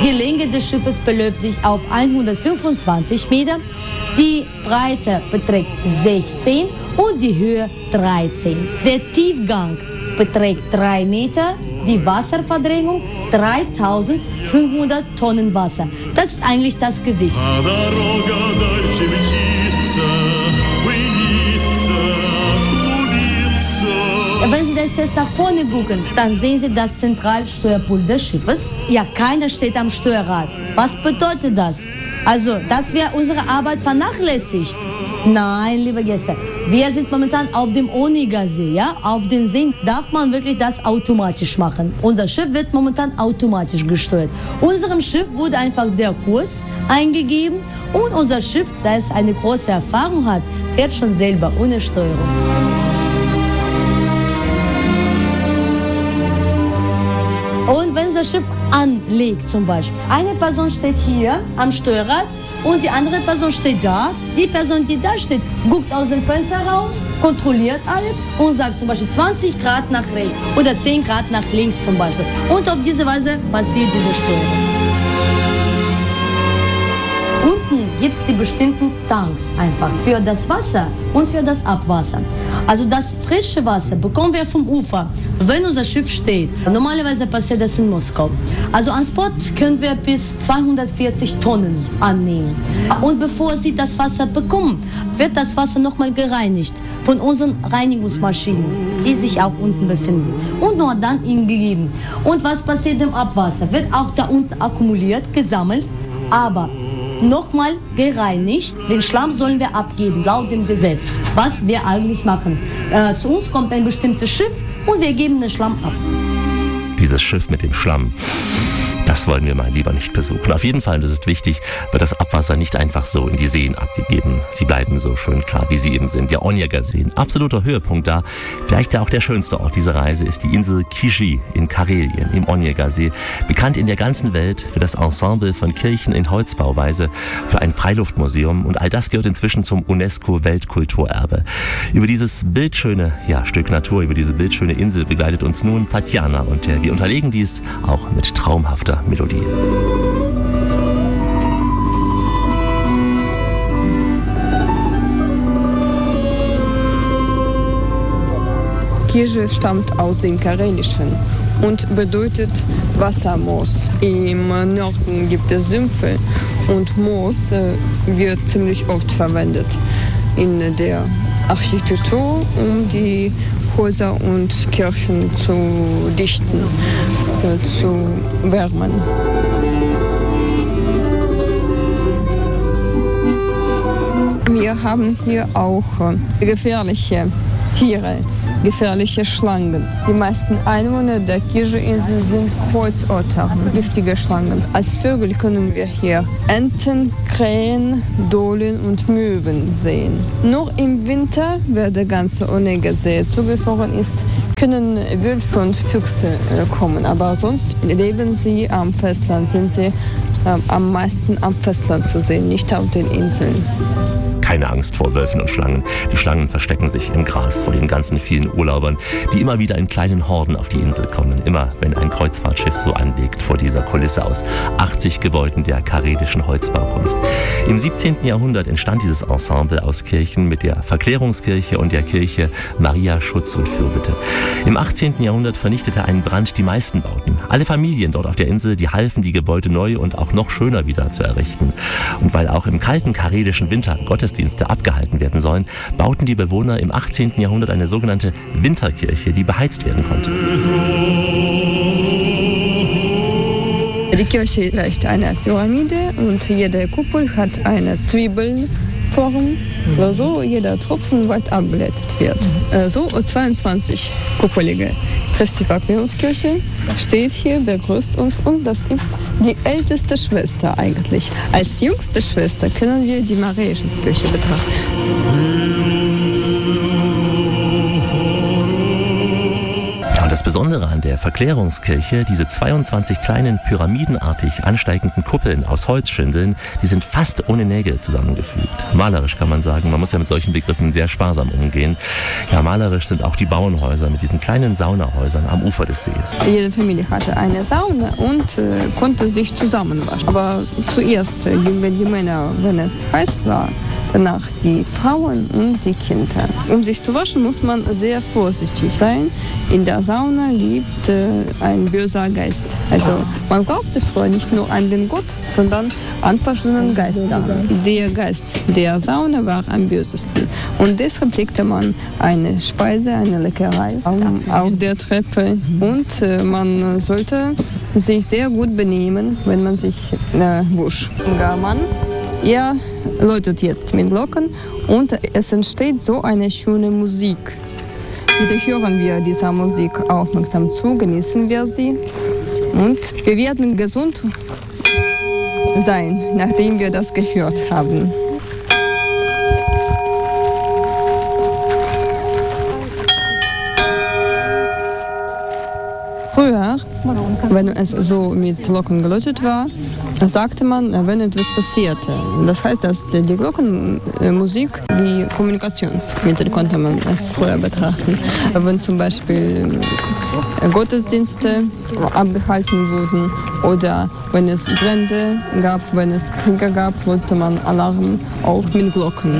Die Länge des Schiffes beläuft sich auf 125 Meter, die Breite beträgt 16 und die Höhe 13. Der Tiefgang beträgt 3 Meter, die Wasserverdrängung 3500 Tonnen Wasser. Das ist eigentlich das Gewicht. Wenn Sie das jetzt nach vorne gucken, dann sehen Sie das Zentralsteuerpult des Schiffes. Ja, keiner steht am Steuerrad. Was bedeutet das? Also, dass wir unsere Arbeit vernachlässigt? Nein, liebe Gäste, wir sind momentan auf dem Onega-See, ja? Auf den See darf man wirklich das automatisch machen. Unser Schiff wird momentan automatisch gesteuert. Unserem Schiff wurde einfach der Kurs eingegeben und unser Schiff, da es eine große Erfahrung hat, fährt schon selber ohne Steuerung. Und wenn unser Schiff anlegt zum Beispiel, eine Person steht hier am Steuerrad und die andere Person steht da. Die Person, die da steht, guckt aus dem Fenster raus, kontrolliert alles und sagt zum Beispiel 20 Grad nach rechts oder 10 Grad nach links zum Beispiel. Und auf diese Weise passiert diese Steuerung. Unten gibt es die bestimmten Tanks einfach für das Wasser und für das Abwasser. Also das frische Wasser bekommen wir vom Ufer, wenn unser Schiff steht. Normalerweise passiert das in Moskau. Also an Bord können wir bis 240 Tonnen annehmen. Und bevor Sie das Wasser bekommen, wird das Wasser nochmal gereinigt von unseren Reinigungsmaschinen, die sich auch unten befinden. Und nur dann Ihnen gegeben. Und was passiert im Abwasser? Wird auch da unten akkumuliert, gesammelt, aber nochmal gereinigt. Den Schlamm sollen wir abgeben, laut dem Gesetz. Was wir eigentlich machen. Zu uns kommt ein bestimmtes Schiff und wir geben den Schlamm ab. Dieses Schiff mit dem Schlamm, das wollen wir mal lieber nicht besuchen. Auf jeden Fall, das ist wichtig, wird das Abwasser nicht einfach so in die Seen abgegeben. Sie bleiben so schön klar, wie sie eben sind. Der Onega-See, ein absoluter Höhepunkt da. Vielleicht auch der schönste Ort dieser Reise ist die Insel Kyji in Karelien im Onega-See. Bekannt in der ganzen Welt für das Ensemble von Kirchen in Holzbauweise, für ein Freiluftmuseum. Und all das gehört inzwischen zum UNESCO-Weltkulturerbe. Über dieses bildschöne Stück Natur, über diese bildschöne Insel begleitet uns nun Tatjana. Und wir unterlegen dies auch mit traumhafter Melodie. Kyji stammt aus dem Karelischen und bedeutet Wassermoos. Im Norden gibt es Sümpfe und Moos wird ziemlich oft verwendet in der Architektur, um die Häuser und Kirchen zu dichten, zu wärmen. Wir haben hier auch gefährliche Tiere, gefährliche Schlangen. Die meisten Einwohner der Kyji-Insel sind Kreuzotter, giftige Schlangen. Als Vögel können wir hier Enten, Krähen, Dohlen und Möwen sehen. Nur im Winter, wenn der ganze Onega-See zugefroren ist, können Wölfe und Füchse kommen. Aber sonst leben sie am Festland, sind sie am meisten am Festland zu sehen, nicht auf den Inseln. Keine Angst vor Wölfen und Schlangen. Die Schlangen verstecken sich im Gras vor den ganzen vielen Urlaubern, die immer wieder in kleinen Horden auf die Insel kommen. Immer, wenn ein Kreuzfahrtschiff so anlegt vor dieser Kulisse aus 80 Gebäuden der karelischen Holzbaukunst. Im 17. Jahrhundert entstand dieses Ensemble aus Kirchen mit der Verklärungskirche und der Kirche Maria Schutz und Fürbitte. Im 18. Jahrhundert vernichtete ein Brand die meisten Bauten. Alle Familien dort auf der Insel, die halfen, die Gebäude neu und auch noch schöner wieder zu errichten. Und weil auch im kalten karelischen Winter Gottesdienste abgehalten werden sollen, bauten die Bewohner im 18. Jahrhundert eine sogenannte Winterkirche, die beheizt werden konnte. Die Kirche gleicht einer Pyramide und jede Kuppel hat eine Zwiebelform, so jeder Tropfen weit abgeleitet wird. So 22 kuppelige Christi Verklärungskirche steht hier, begrüßt uns und das ist die älteste Schwester eigentlich. Als jüngste Schwester können wir die Marienskirche betrachten. das Besondere an der Verklärungskirche, diese 22 kleinen pyramidenartig ansteigenden Kuppeln aus Holzschindeln, die sind fast ohne Nägel zusammengefügt. Malerisch kann man sagen, man muss ja mit solchen Begriffen sehr sparsam umgehen. Ja, malerisch sind auch die Bauernhäuser mit diesen kleinen Saunahäusern am Ufer des Sees. Jede Familie hatte eine Sauna und konnte sich zusammenwaschen. Aber zuerst gingen die Männer, wenn es heiß war, danach die Frauen und die Kinder. Um sich zu waschen, muss man sehr vorsichtig sein. In der Sauna lebt ein böser Geist. Also man glaubte früher nicht nur an den Gott, sondern an verschiedene Geister. Der Geist der Sauna war am bösesten. Und deshalb legte man eine Speise, eine Leckerei auf der Treppe. Und man sollte sich sehr gut benehmen, wenn man sich wusch. Der Mann, er läutet jetzt mit Glocken und es entsteht so eine schöne Musik. Bitte hören wir dieser Musik aufmerksam zu, genießen wir sie und wir werden gesund sein, nachdem wir das gehört haben. Früher, wenn es so mit Glocken geläutet war, sagte man, wenn etwas passierte. Das heißt, dass die Glockenmusik wie Kommunikationsmittel konnte man es früher betrachten. Wenn zum Beispiel Gottesdienste abgehalten wurden oder wenn es Brände gab, wenn es Kriege gab, läutete man Alarm auch mit Glocken.